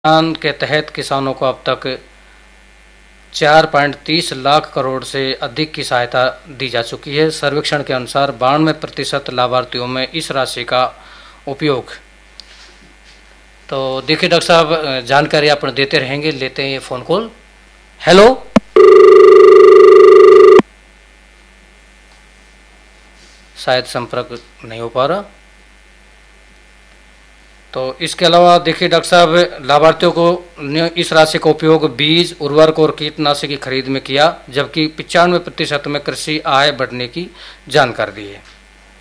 अभियान के तहत किसानों को अब तक 4.30 लाख करोड़ से अधिक की सहायता दी जा चुकी है। सर्वेक्षण के अनुसार 92% लाभार्थियों में इस राशि का उपयोग। तो देखिए डॉक्टर साहब, जानकारी आप देते रहेंगे, लेते हैं ये फोन कॉल। हेलो, शायद संपर्क नहीं हो पा रहा। तो इसके अलावा देखिए डॉक्टर साहब, लाभार्थियों को ने इस राशि का उपयोग बीज, उर्वरक और कीटनाशक की खरीद में किया, जबकि 95% में कृषि आय बढ़ने की जानकारी दी है।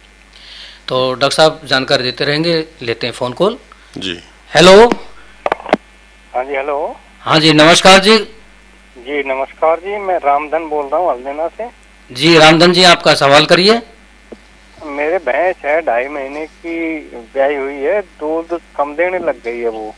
तो डॉक्टर साहब जानकारी देते रहेंगे, लेते हैं फोन कॉल। जी हेलो। हाँ जी, हेलो। हाँ जी, नमस्कार जी। जी नमस्कार जी, मैं रामधन बोल रहा हूँ हल्देना से। जी रामधन जी, आपका सवाल करिए। मेरे भैंस है 2.5 महीने की ब्याई हुई है, दूध कम देने लग गई है वो।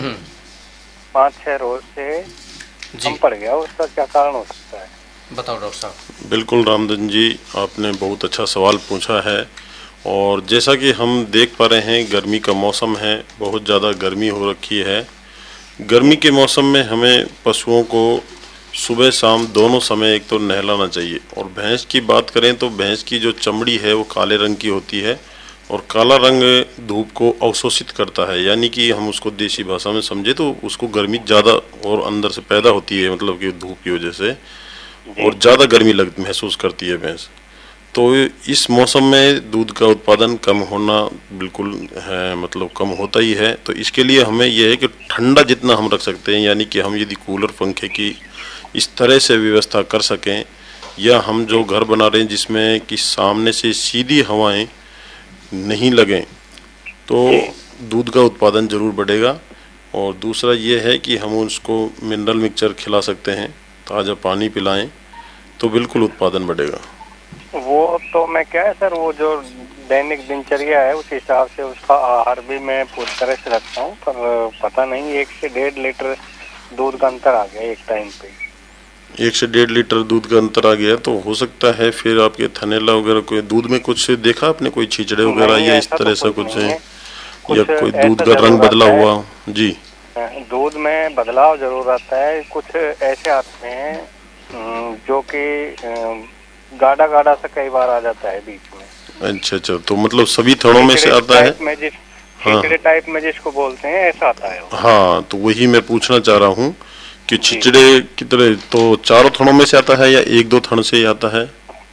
5-6 रोज से कम पड़ गया, उसका क्या कारण हो सकता है? बताओ डॉक्टर साहब। बिल्कुल रामधन जी, आपने बहुत अच्छा सवाल पूछा है। और जैसा कि हम देख पा रहे हैं, गर्मी का मौसम है, बहुत ज़्यादा गर्मी हो रखी है। गर्मी के मौसम में हमें पशुओं को सुबह शाम दोनों समय एक तो नहलाना चाहिए। और भैंस की बात करें तो भैंस की जो चमड़ी है वो काले रंग की होती है, और काला रंग धूप को अवशोषित करता है, यानी कि हम उसको देसी भाषा में समझे तो उसको गर्मी ज़्यादा और अंदर से पैदा होती है, मतलब कि धूप की वजह से, और ज़्यादा गर्मी महसूस करती है भैंस। तो इस मौसम में दूध का उत्पादन कम होना बिल्कुल है, मतलब कम होता ही है। तो इसके लिए हमें यह है कि ठंडा जितना हम रख सकते हैं, यानी कि हम यदि कूलर पंखे की इस तरह से व्यवस्था कर सकें, या हम जो घर बना रहे हैं जिसमें कि सामने से सीधी हवाएं नहीं लगें, तो दूध का उत्पादन जरूर बढ़ेगा। और दूसरा ये है कि हम उसको मिनरल मिक्सचर खिला सकते हैं, ताज़ा पानी पिलाएं, तो बिल्कुल उत्पादन बढ़ेगा। वो तो मैं क्या है सर, वो जो दैनिक दिनचर्या है उस हिसाब से उसका आहार भी मैं पूरी तरह से रखता हूँ, पर पता नहीं 1 से 1.5 लीटर दूध का अंतर आ गया एक टाइम पे। 1 से 1.5 लीटर दूध का अंतर आ गया, तो हो सकता है फिर आपके थनैला वगैरह कोई दूध में कुछ देखा आपने, कोई छींचड़े वगैरह या इस तरह से कुछ है, या कोई दूध का रंग बदला हुआ? जी, दूध में बदलाव जरूर आता है। कुछ ऐसे आते हैं जो कि गाढ़ा गाढ़ा सा कई बार आ जाता है बीच में। अच्छा, तो मतलब सभी थनों में से आता है? छिचड़े टाइप में जिसको बोलते हैं, ऐसा आता है। हाँ, तो वही मैं पूछना चाह रहा हूँ कि छिचड़े कितने, तो चारों थनों में से आता है या 1-2 थन से ही आता है?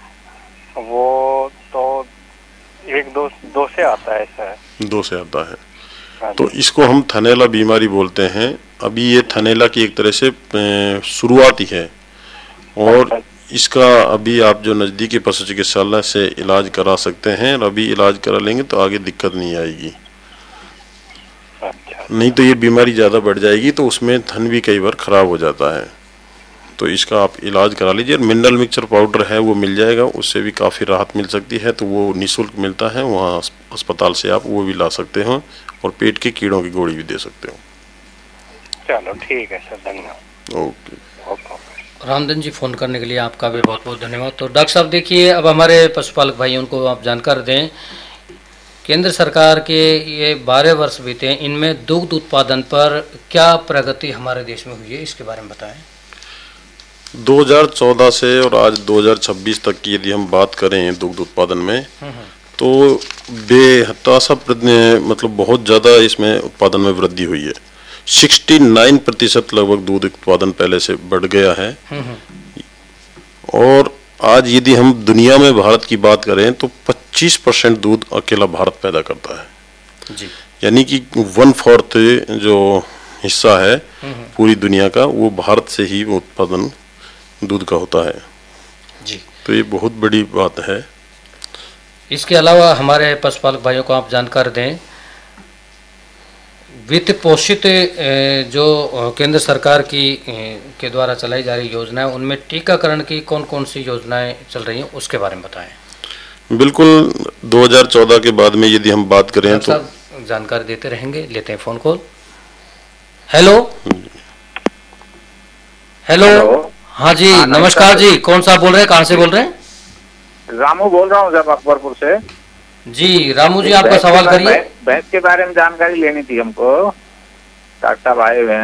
वो तो 1-2 से आता है, ऐसा है। 2 से आता है। तो इसको हम थनैला बीमारी बोलते हैं। अभी ये थनैला की एक तरह से शुरुआत ही है, और इसका अभी आप जो नज़दीकी पशु चिकित्सालय से इलाज करा सकते हैं, और अभी इलाज करा लेंगे तो आगे दिक्कत नहीं आएगी। नहीं तो ये बीमारी ज़्यादा बढ़ जाएगी, तो उसमें थन भी कई बार खराब हो जाता है। तो इसका आप इलाज करा लीजिए। मिनरल मिक्सचर पाउडर है वो मिल जाएगा, उससे भी काफ़ी राहत मिल सकती है, तो वो निःशुल्क मिलता है, वहाँ अस्पताल से आप वो भी ला सकते हो, और पेट के कीड़ों की गोली भी दे सकते हो। चलो ठीक है सर, धन्यवाद। ओके। रामधन जी, फोन करने के लिए आपका भी बहुत बहुत धन्यवाद। तो डॉक्टर साहब देखिए, अब हमारे पशुपालक भाई उनको आप जानकारी दें, केंद्र सरकार के ये 12 वर्ष बीते हैं, इनमें दुग्ध उत्पादन पर क्या प्रगति हमारे देश में हुई है, इसके बारे में बताएं। 2014 से और आज 2026 तक की यदि हम बात करें दुग्ध उत्पादन में, तो बेहताशा मतलब बहुत ज़्यादा इसमें उत्पादन में वृद्धि हुई है। 69% लगभग दूध उत्पादन पहले से बढ़ गया है। और आज यदि हम दुनिया में भारत की बात करें तो 25% दूध अकेला भारत पैदा करता है जी। यानी कि 1/4 जो हिस्सा है पूरी दुनिया का, वो भारत से ही उत्पादन दूध का होता है जी। तो ये बहुत बड़ी बात है। इसके अलावा हमारे पशुपालक भाइयों को आप जानकारी दें, वित्त पोषित जो केंद्र सरकार की के द्वारा चलाई जा रही योजनाएं, उनमें टीकाकरण की कौन कौन सी योजनाएं चल रही हैं, उसके बारे में बताएं। बिल्कुल, 2014 के बाद में यदि हम बात करें तो जानकारी देते रहेंगे, लेते हैं फोन कॉल। Hello hello. हाँ जी, नमस्कार जी, कौन सा बोल रहे हैं, कहाँ से बोल रहे हैं? रामू बोल रहा हूँ जब अकबरपुर से। जी रामू जी, आपका सवाल करिए। भैंस के बारे में जानकारी लेनी थी हमको। डॉक्टर साहब आए हुए हैं।